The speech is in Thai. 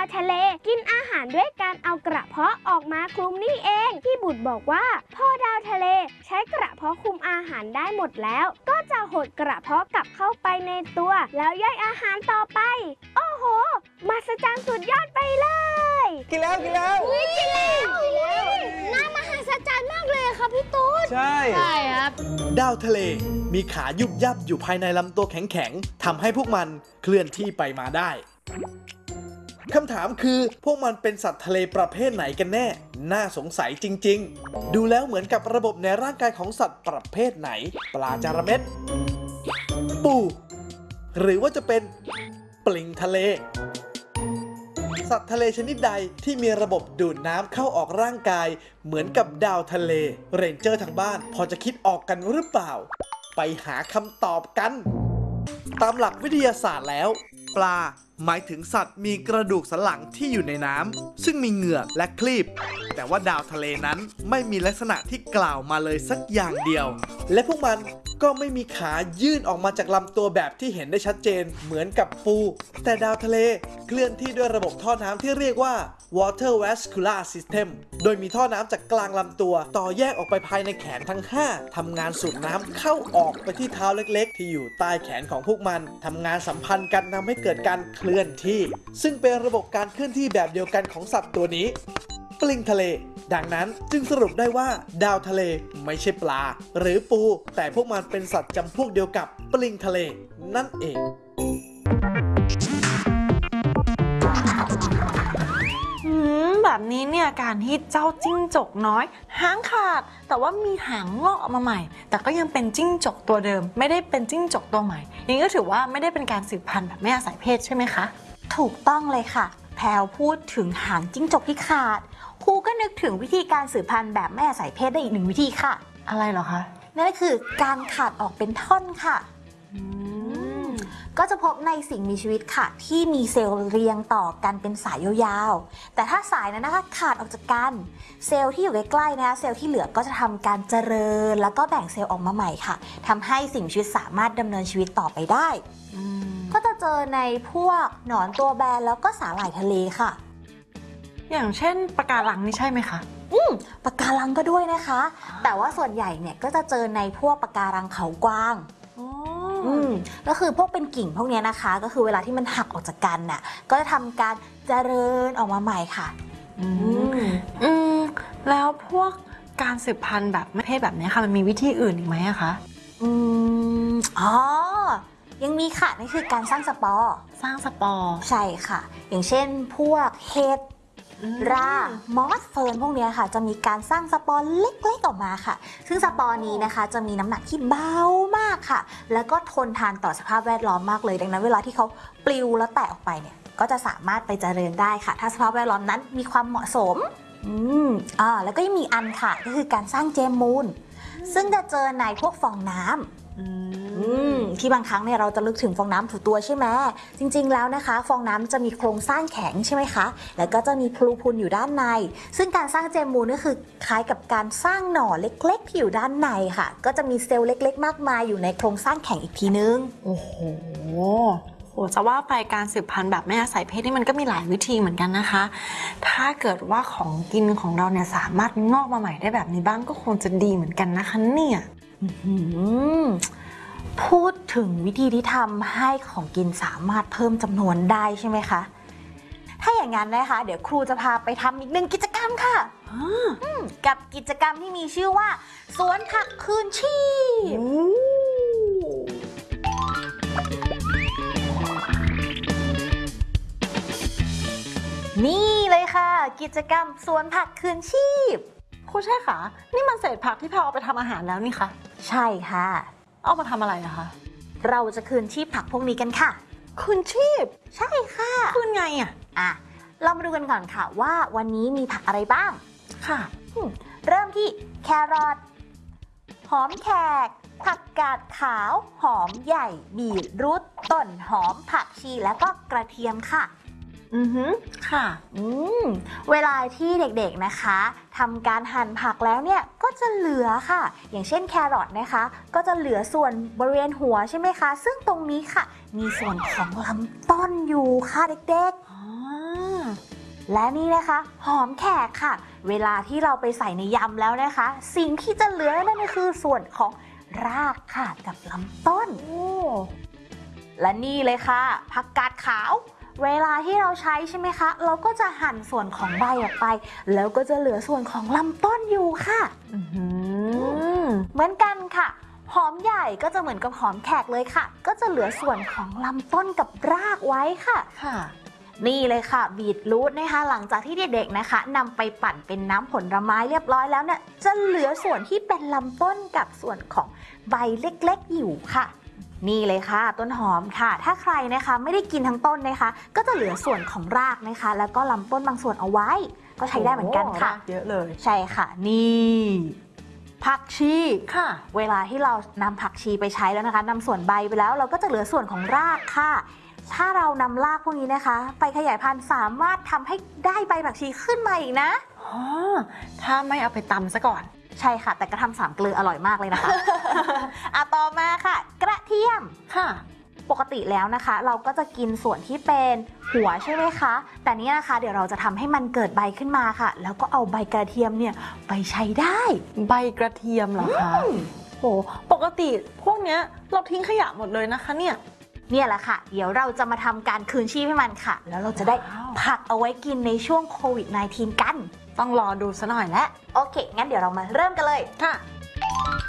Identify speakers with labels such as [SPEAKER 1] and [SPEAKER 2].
[SPEAKER 1] ทะเลกินอาหารด้วยการเอากระเพาะออกมาคลุมนี่เองพี่บุตรบอกว่าพ่อดาวทะเลใช้กระเพาะคลุมอาหารได้หมดแล้วก็จะหดกระเพาะกลับเข้าไปในตัวแล้วย่อยอาหารต่อไปโอ้โหมหัศจรรย์สุดยอดไปเลย
[SPEAKER 2] กินแล้ว
[SPEAKER 1] กินแล้วน่ามหัศจรรย์มากเลยครับพี่ตูน
[SPEAKER 2] ใช่
[SPEAKER 3] ครับ
[SPEAKER 4] ดาวทะเลมีขายุบยับอยู่ภายในลำตัวแข็งๆทำให้พวกมันเคลื่อนที่ไปมาได้คำถามคือพวกมันเป็นสัตว์ทะเลประเภทไหนกันแน่น่าสงสัยจริงๆดูแล้วเหมือนกับระบบในร่างกายของสัตว์ประเภทไหนปลาจาระเม็ดปูหรือว่าจะเป็นปลิงทะเลสัตว์ทะเลชนิดใดที่มีระบบดูดน้ำเข้าออกร่างกายเหมือนกับดาวทะเลเรนเจอร์ทางบ้านพอจะคิดออกกันหรือเปล่าไปหาคำตอบกันตามหลักวิทยาศาสตร์แล้วปลาหมายถึงสัตว์มีกระดูกสันหลังที่อยู่ในน้ำซึ่งมีเหงือกและคลีบแต่ว่าดาวทะเลนั้นไม่มีลักษณะที่กล่าวมาเลยสักอย่างเดียวและพวกมันก็ไม่มีขายื่นออกมาจากลำตัวแบบที่เห็นได้ชัดเจนเหมือนกับปูแต่ดาวทะเลเคลื่อนที่ด้วยระบบท่อน้ำที่เรียกว่า water vascular system โดยมีท่อน้ำจากกลางลำตัวต่อแยกออกไปภายในแขนทั้ง5ทำงานสูบน้ำเข้าออกไปที่เท้าเล็กๆที่อยู่ใต้แขนของพวกมันทำงานสัมพันธ์กันทำให้เกิดการเคลื่อนที่ซึ่งเป็นระบบการเคลื่อนที่แบบเดียวกันของสัตว์ตัวนี้ปลิงทะเลดังนั้นจึงสรุปได้ว่าดาวทะเลไม่ใช่ปลาหรือปูแต่พวกมันเป็นสัตว์จำพวกเดียวกับปลิงทะเลนั่นเอง
[SPEAKER 3] แบบนี้เนี่ยการที่เจ้าจิ้งจกน้อยหางขาดแต่ว่ามีหางงอกออกมาใหม่แต่ก็ยังเป็นจิ้งจกตัวเดิมไม่ได้เป็นจิ้งจกตัวใหม่อย่างนี้ก็ถือว่าไม่ได้เป็นการสืบพันธุ์แบบไม่อาศัยเพศใช่ไหมคะ
[SPEAKER 5] ถูกต้องเลยค่ะแพรวพูดถึงหางจิ้งจกที่ขาดครูก็นึกถึงวิธีการสืบพันธุ์แบบไม่อาศัยเพศได้อีกหนึ่งวิธีค่ะ
[SPEAKER 3] อะไรเหรอคะ
[SPEAKER 5] นั่นก็คือการขาดออกเป็นท่อนค่ะก็จะพบในสิ่งมีชีวิตค่ะที่มีเซลล์เรียงต่อกันเป็นสายยาวๆแต่ถ้าสายนั้นนะคะขาดออกจากกันเซลล์ที่อยู่ใกล้ๆนะคะเซลล์ที่เหลือก็จะทำการเจริญแล้วก็แบ่งเซลล์ออกมาใหม่ค่ะทำให้สิ่งมีชีวิตสามารถดำเนินชีวิตต่อไปได้ก็จะเจอในพวกหนอนตัวแบนแล้วก็สาหร่ายทะเลค่ะ
[SPEAKER 3] อย่างเช่นปะการังนี่ใช่ไหมคะ
[SPEAKER 5] ปะการังก็ด้วยนะคะแต่ว่าส่วนใหญ่เนี่ยก็จะเจอในพวกปะการังเขากวางก็คือพวกเป็นกิ่งพวกนี้นะคะก็คือเวลาที่มันหักออกจากกันน่ะก็จะทำการเจริญออกมาใหม่ค่ะ
[SPEAKER 3] แล้วพวกการสืบพันธุ์แบบไม่เพศแบบนี้ค่ะมันมีวิธีอื่นอีกไหมอะคะ
[SPEAKER 5] ยังมีค่ะนี่คือการสร้างสปอร์ใช่ค่ะอย่างเช่นพวกเห็ดรามอสเฟิร์นพวกนี้ค่ะจะมีการสร้างสปอร์เล็กๆออกมาค่ะซึ่งสปอร์นี้นะคะจะมีน้ำหนักที่เบามากค่ะแล้วก็ทนทานต่อสภาพแวดล้อมมากเลยดังนั้นเวลาที่เขาปลิวแล้วแตกออกไปเนี่ยก็จะสามารถไปเจริญได้ค่ะถ้าสภาพแวดล้อมนั้นมีความเหมาะสมแล้วก็ยังมีอันค่ะก็คือการสร้างเจมมูนซึ่งจะเจอในพวกฟองน้ำที่บางครั้งเนี่ยเราจะลึกถึงฟองน้ำถูตัวใช่ไหมจริงๆแล้วนะคะฟองน้ำจะมีโครงสร้างแข็งใช่ไหมคะแล้วก็จะมีพลูพุนอยู่ด้านในซึ่งการสร้างเจมมูนก็คือคล้ายกับการสร้างหน่อเล็กๆที่อยู่ด้านในค่ะก็จะมีเซลล์เล็กๆมากมายอยู่ในโครงสร้างแข็งอีกทีนึง
[SPEAKER 3] โอ้โหจะว่าไปการสืบพันธุ์แบบไม่อาศัยเพศนี่มันก็มีหลายวิธีเหมือนกันนะคะถ้าเกิดว่าของกินของเราเนี่ยสามารถงอกมาใหม่ได้แบบนี้บ้างก็คงจะดีเหมือนกันนะคะเนี่ย
[SPEAKER 5] พูดถึงวิธีที่ทำให้ของกินสามารถเพิ่มจำนวนได้ใช่ไหมคะถ้าอย่างนั้นนะคะเดี๋ยวครูจะพาไปทำอีกหนึ่งกิจกรรมค่ะกับกิจกรรมที่มีชื่อว่าสวนผักคืนชีพนี่เลยค่ะกิจกรรมสวนผักคืนชีพ
[SPEAKER 3] ครูใช่ค่ะนี่มันเศษผักที่พาเอาไปทำอาหารแล้วนี่คะ
[SPEAKER 5] ใช่ค่ะ
[SPEAKER 3] เอามาทำอะไรนะคะ
[SPEAKER 5] เราจะคืนชีพผักพวกนี้กันค่ะ
[SPEAKER 3] คืนชีพ
[SPEAKER 5] ใช่ค่ะ
[SPEAKER 3] คืนไง
[SPEAKER 5] เรามาดูกันก่อนค่ะว่าวันนี้มีผักอะไรบ้าง
[SPEAKER 3] ค่ะ
[SPEAKER 5] เริ่มที่แครอทหอมแขกผักกาดขาวหอมใหญ่บีทรูทต้นหอมผักชีแล้วก็กระเทียมค่ะ
[SPEAKER 3] ค่ะ
[SPEAKER 5] เวลาที่เด็กๆนะคะทำการหั่นผักแล้วเนี่ยก็จะเหลือค่ะอย่างเช่นแครอทนะคะก็จะเหลือส่วนบริเวณหัวใช่ไหมคะซึ่งตรงนี้ค่ะมีส่วนของลำต้นอยู่ค่ะเด็กและนี่นะคะหอมแขกค่ะเวลาที่เราไปใส่ในยำแล้วนะคะ สิ่งที่จะเหลือนั่นก็คือส่วนของรากค่ะกับลำต้นและนี่เลยค่ะผักกาดขาวเวลาที่เราใช้ใช่ไหมคะเราก็จะหั่นส่วนของใบออกไปแล้วก็จะเหลือส่วนของลำต้นอยู่ค่ะเหมือนกันค่ะหอมใหญ่ก็จะเหมือนกับหอมแขกเลยค่ะก็จะเหลือส่วนของลำต้นกับรากไว้ค่ะนี่เลยค่ะบีทรูทนะคะหลังจากที่เด็กๆนะคะนำไปปั่นเป็นน้ำผลไม้เรียบร้อยแล้วเนี่ยจะเหลือส่วนที่เป็นลำต้นกับส่วนของใบเล็กๆอยู่ค่ะนี่เลยค่ะต้นหอมค่ะถ้าใครนะคะไม่ได้กินทั้งต้นนะคะก็จะเหลือส่วนของรากนะคะแล้วก็ลำต้นบางส่วนเอาไว้ก็ใช้ได้เหมือนกันค่ะ
[SPEAKER 3] เยอะเลย
[SPEAKER 5] ใช่ค่ะนี่ผักชี
[SPEAKER 3] ค่ะ
[SPEAKER 5] เวลาที่เรานำผักชีไปใช้แล้วนะคะนำส่วนใบไปแล้วเราก็จะเหลือส่วนของรากค่ะถ้าเรานำรากพวกนี้นะคะไปขยายพันธุ์สามารถทำให้ได้ใบผักชีขึ้นมาอีกนะ
[SPEAKER 3] ถ้าไม่เอาไปตำซะก่อน
[SPEAKER 5] ใช่ค่ะแต่กระทำสามเกลืออร่อยมากเลยนะคะ ต่อมาค่ะกระเทียม
[SPEAKER 3] ค่ะ
[SPEAKER 5] ปกติแล้วนะคะเราก็จะกินส่วนที่เป็นหัวใช่ไหมคะแต่นี้นะคะเดี๋ยวเราจะทำให้มันเกิดใบขึ้นมาค่ะแล้วก็เอาใบกระเทียมเนี่ยไปใช้ได้
[SPEAKER 3] ใบกระเทียมเหรอคะโหปกติพวกเนี้ยเราทิ้งขยะหมดเลยนะคะ
[SPEAKER 5] เนี่ยแหละค่ะเดี๋ยวเราจะมาทำการคืนชีพให้มันค่ะแล้วเราจะได้ผักเอาไว้กินในช่วงโควิด -19 กัน
[SPEAKER 3] ต้องรอดูซะหน่อยแล้ว
[SPEAKER 5] โอเคงั้นเดี๋ยวเรามาเริ่มกันเลย
[SPEAKER 3] ค่ะ